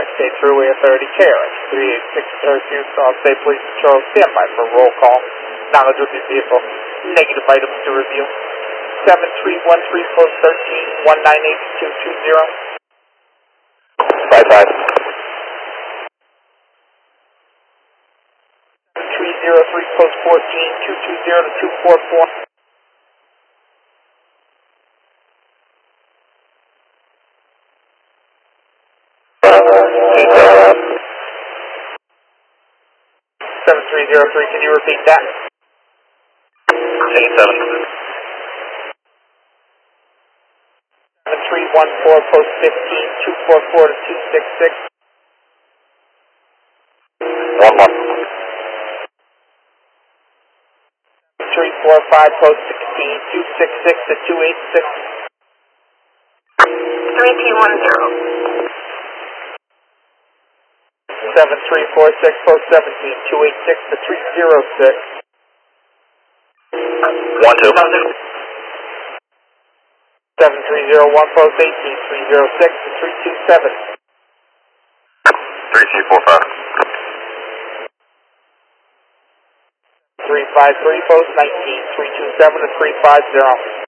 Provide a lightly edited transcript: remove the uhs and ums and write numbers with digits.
State Thruway Authority, KRX 386 Houston State Police Patrol, standby for roll call. Knowledge of your vehicle, negative items to review. 7313 post 13 198220. Bye. 303 post 14 220 to 244. 7303, can you repeat that? 87. 7314 post 15 244 to 266. 11. 345 post 16 266 to 286. 3210. 7346 post 17 286 to 306. 12. 7301 post 18 306 to 327. 3245. 353 post 19 327 to 350.